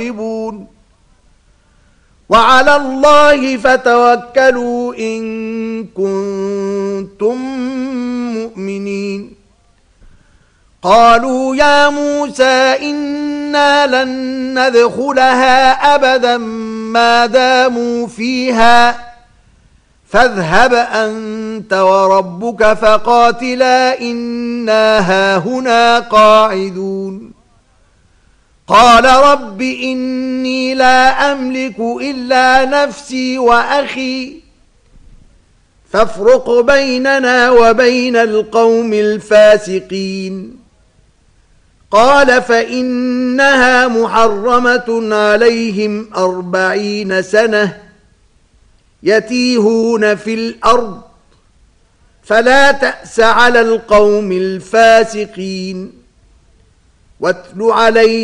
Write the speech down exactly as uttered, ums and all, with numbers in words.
وعلى الله فتوكلوا إن كنتم مؤمنين. قالوا يا موسى إنا لن ندخلها أبدا ما داموا فيها فاذهب أنت وربك فقاتلا إنا هاهنا قاعدون. قال رب إني لا أملك إلا نفسي وأخي فافرق بيننا وبين القوم الفاسقين. قال فإنها محرمة عليهم أربعين سنة يتيهون في الأرض فلا تأس على القوم الفاسقين. واتل عليهم